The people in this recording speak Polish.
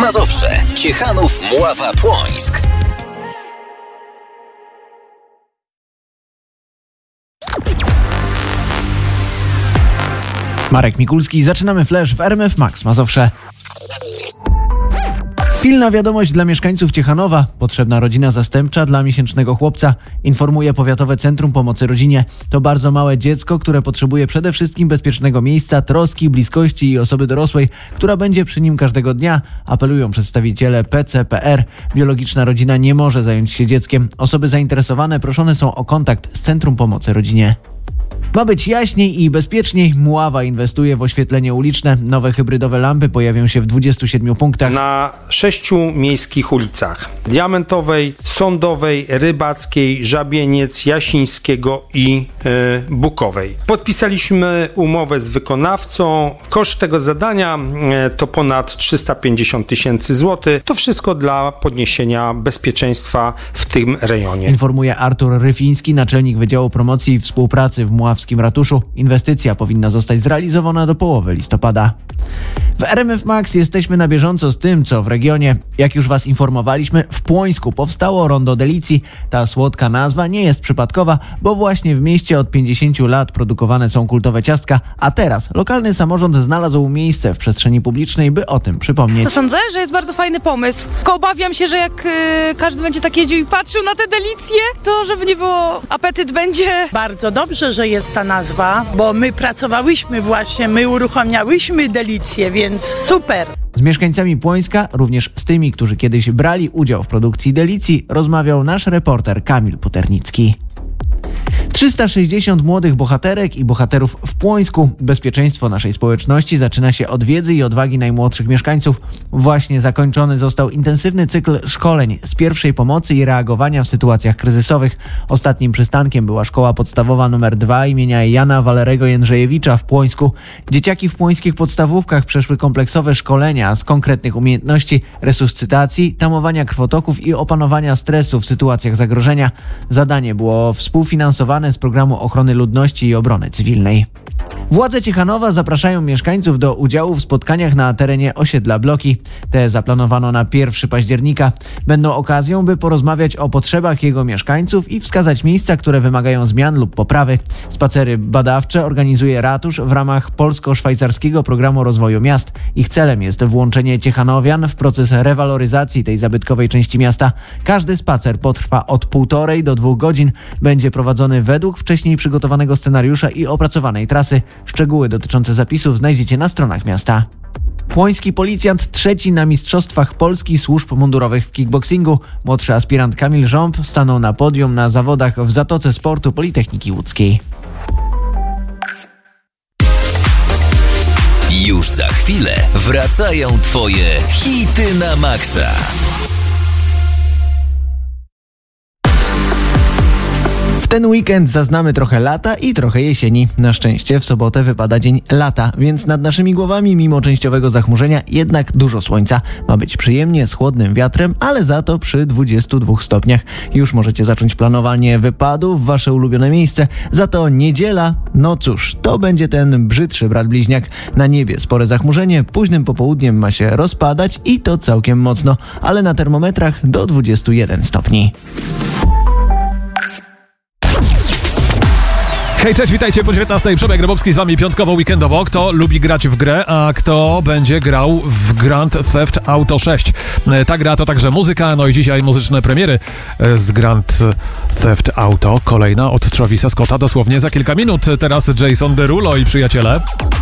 Mazowsze, Ciechanów, Mława, Płońsk. Marek Mikulski, zaczynamy flash w RMF Max Mazowsze. Pilna wiadomość dla mieszkańców Ciechanowa. Potrzebna rodzina zastępcza dla miesięcznego chłopca, informuje Powiatowe Centrum Pomocy Rodzinie. To bardzo małe dziecko, które potrzebuje przede wszystkim bezpiecznego miejsca, troski, bliskości i osoby dorosłej, która będzie przy nim każdego dnia, apelują przedstawiciele PCPR. Biologiczna rodzina nie może zająć się dzieckiem. Osoby zainteresowane proszone są o kontakt z Centrum Pomocy Rodzinie. Ma być jaśniej i bezpieczniej. Mława inwestuje w oświetlenie uliczne. Nowe hybrydowe lampy pojawią się w 27 punktach. Na 6 miejskich ulicach: Diamentowej, Sądowej, Rybackiej, Żabieniec, Jasińskiego i Bukowej. Podpisaliśmy umowę z wykonawcą. Koszt tego zadania to ponad 350 tysięcy złotych. To wszystko dla podniesienia bezpieczeństwa w tym rejonie. Informuje Artur Ryfiński, naczelnik Wydziału Promocji i Współpracy w Mławskim Ratuszu. Inwestycja powinna zostać zrealizowana do połowy listopada. W RMF Max jesteśmy na bieżąco z tym, co w regionie. Jak już Was informowaliśmy, w Płońsku powstało Rondo Delicji. Ta słodka nazwa nie jest przypadkowa, bo właśnie w mieście od 50 lat produkowane są kultowe ciastka, a teraz lokalny samorząd znalazł miejsce w przestrzeni publicznej, by o tym przypomnieć. To sądzę, że jest bardzo fajny pomysł. Tylko obawiam się, że jak każdy będzie tak jeździł i patrzył na te delicje, to żeby nie było, apetyt będzie. Bardzo dobrze, że jest ta nazwa, bo my pracowałyśmy właśnie, my uruchamiałyśmy delicje, więc super. Z mieszkańcami Płońska, również z tymi, którzy kiedyś brali udział w produkcji delicji, rozmawiał nasz reporter Kamil Puternicki. 360 młodych bohaterek i bohaterów w Płońsku. Bezpieczeństwo naszej społeczności zaczyna się od wiedzy i odwagi najmłodszych mieszkańców. Właśnie zakończony został intensywny cykl szkoleń z pierwszej pomocy i reagowania w sytuacjach kryzysowych. Ostatnim przystankiem była szkoła podstawowa nr 2 imienia Jana Walerego Jędrzejewicza w Płońsku. Dzieciaki w płońskich podstawówkach przeszły kompleksowe szkolenia z konkretnych umiejętności resuscytacji, tamowania krwotoków i opanowania stresu w sytuacjach zagrożenia. Zadanie było współfinansowane z Programu Ochrony Ludności i Obrony Cywilnej. Władze Ciechanowa zapraszają mieszkańców do udziału w spotkaniach na terenie osiedla Bloki. Te zaplanowano na 1 października. Będą okazją, by porozmawiać o potrzebach jego mieszkańców i wskazać miejsca, które wymagają zmian lub poprawy. Spacery badawcze organizuje ratusz w ramach polsko-szwajcarskiego programu rozwoju miast. Ich celem jest włączenie Ciechanowian w proces rewaloryzacji tej zabytkowej części miasta. Każdy spacer potrwa od 1,5 do 2 godzin. Będzie prowadzony według wcześniej przygotowanego scenariusza i opracowanej trasy. Szczegóły dotyczące zapisów znajdziecie na stronach miasta. Płoński policjant trzeci na Mistrzostwach Polski Służb Mundurowych w kickboxingu. Młodszy aspirant Kamil Rząb stanął na podium na zawodach w Zatoce Sportu Politechniki Łódzkiej. Już za chwilę wracają Twoje hity na maksa. W ten weekend zaznamy trochę lata i trochę jesieni. Na szczęście w sobotę wypada dzień lata, więc nad naszymi głowami mimo częściowego zachmurzenia jednak dużo słońca. Ma być przyjemnie z chłodnym wiatrem, ale za to przy 22 stopniach. Już możecie zacząć planowanie wypadu w wasze ulubione miejsce. Za to niedziela, no cóż, to będzie ten brzydszy brat bliźniak. Na niebie spore zachmurzenie, późnym popołudniem ma się rozpadać i to całkiem mocno, ale na termometrach do 21 stopni. Hej, cześć, witajcie po 19. Przemek Grabowski z wami piątkowo, weekendowo. Kto lubi grać w grę, a kto będzie grał w Grand Theft Auto 6. Ta gra to także muzyka, no i dzisiaj muzyczne premiery z Grand Theft Auto. Kolejna od Travisa Scotta dosłownie za kilka minut. Teraz Jason Derulo i przyjaciele.